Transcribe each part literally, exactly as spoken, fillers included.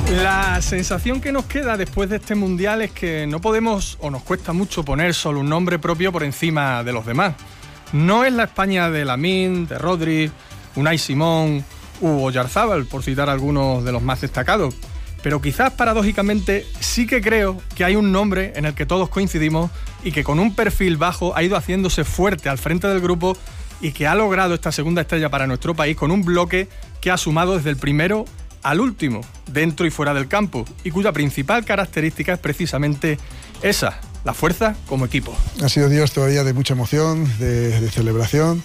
La sensación que nos queda después de este Mundial es que no podemos, o nos cuesta mucho, poner solo un nombre propio por encima de los demás. No es la España de Lamine, de Rodri, Unai Simón u Oyarzábal, por citar algunos de los más destacados. Pero quizás paradójicamente sí que creo que hay un nombre en el que todos coincidimos y que con un perfil bajo ha ido haciéndose fuerte al frente del grupo y que ha logrado esta segunda estrella para nuestro país con un bloque que ha sumado desde el primero al último, dentro y fuera del campo, y cuya principal característica es precisamente esa, la fuerza como equipo. Ha sido días todavía de mucha emoción, de, de celebración.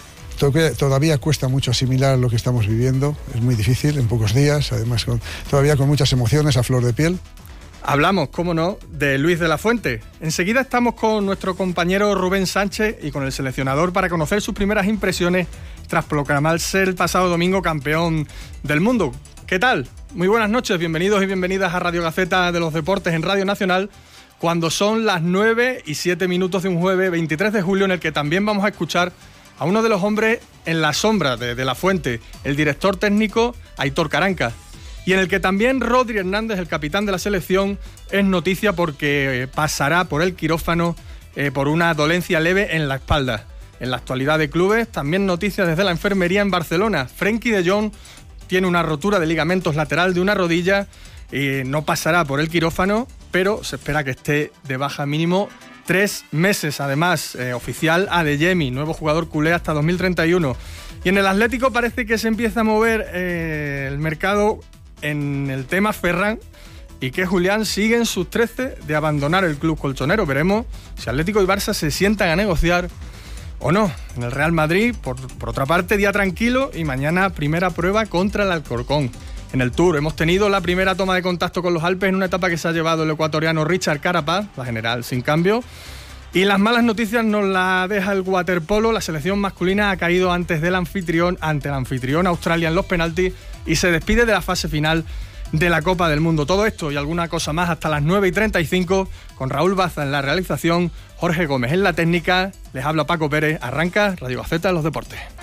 Todavía cuesta mucho asimilar lo que estamos viviendo, es muy difícil en pocos días, además con, todavía con muchas emociones a flor de piel. Hablamos, cómo no, de Luis de la Fuente. Enseguida estamos con nuestro compañero Rubén Sánchez y con el seleccionador para conocer sus primeras impresiones tras proclamarse el pasado domingo campeón del mundo. ¿Qué tal? Muy buenas noches, bienvenidos y bienvenidas a Radio Gaceta de los Deportes en Radio Nacional, cuando son las nueve y siete minutos de un jueves veintitrés de julio, en el que también vamos a escuchar a uno de los hombres en la sombra de, de la Fuente, el director técnico Aitor Karanka, y en el que también Rodri Hernández, el capitán de la selección, es noticia porque pasará por el quirófano eh, por una dolencia leve en la espalda. En la actualidad de clubes, también noticias desde la enfermería en Barcelona. Frenkie de Jong tiene una rotura de ligamentos lateral de una rodilla y no pasará por el quirófano, pero se espera que esté de baja mínimo tres meses. Además, eh, oficial Adeyemi, nuevo jugador culé hasta dos mil treinta y uno. Y en el Atlético parece que se empieza a mover eh, el mercado en el tema Ferran y que Julián sigue en sus trece de abandonar el club colchonero. Veremos si Atlético y Barça se sientan a negociar o no. En el Real Madrid, por, por otra parte, día tranquilo y mañana primera prueba contra el Alcorcón. En el Tour hemos tenido la primera toma de contacto con los Alpes en una etapa que se ha llevado el ecuatoriano Richard Carapaz, la general sin cambio. Y las malas noticias nos las deja el waterpolo. La selección masculina ha caído antes del anfitrión, ante el anfitrión Australia en los penaltis y se despide de la fase final de la Copa del Mundo. Todo esto y alguna cosa más hasta las nueve y treinta y cinco, con Raúl Baza en la realización, Jorge Gómez en la técnica. Les habla Paco Pérez. Arranca Radio Gaceta de los Deportes.